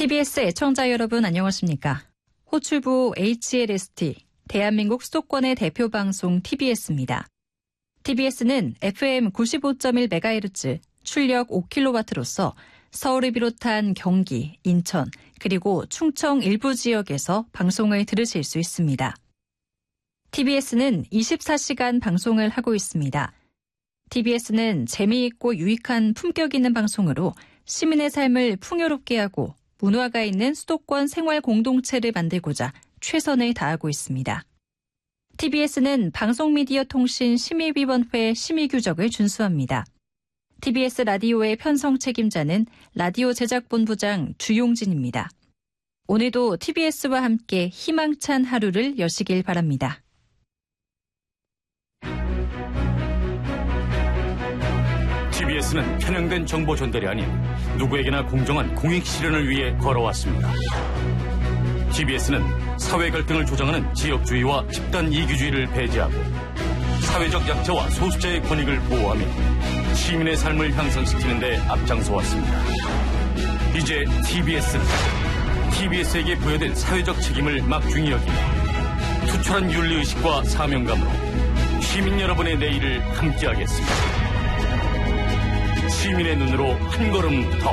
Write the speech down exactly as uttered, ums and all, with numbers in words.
티비에스 애청자 여러분 안녕하십니까? 호출부 에이치엘에스티, 대한민국 수도권의 대표 방송 티비에스입니다. 티비에스는 에프엠 구십오 점 일 메가헤르츠, 출력 오 킬로와트로서 서울을 비롯한 경기, 인천, 그리고 충청 일부 지역에서 방송을 들으실 수 있습니다. 티비에스는 이십사 시간 방송을 하고 있습니다. 티비에스는 재미있고 유익한 품격 있는 방송으로 시민의 삶을 풍요롭게 하고 문화가 있는 수도권 생활 공동체를 만들고자 최선을 다하고 있습니다. 티비에스는 방송미디어통신심의위원회 심의규정을 준수합니다. 티비에스 라디오의 편성 책임자는 라디오 제작본부장 주용진입니다. 오늘도 티비에스와 함께 희망찬 하루를 여시길 바랍니다. 티비에스는 편향된 정보 전달이 아닌 누구에게나 공정한 공익 실현을 위해 걸어왔습니다. 티비에스는 사회 갈등을 조장하는 지역주의와 집단 이기주의를 배제하고 사회적 약자와 소수자의 권익을 보호하며 시민의 삶을 향상시키는 데 앞장서 왔습니다. 이제 티비에스는 티비에스에게 부여된 사회적 책임을 막중히 여기며 투철한 윤리의식과 사명감으로 시민 여러분의 내일을 함께하겠습니다. 시민의 눈으로 한 걸음 더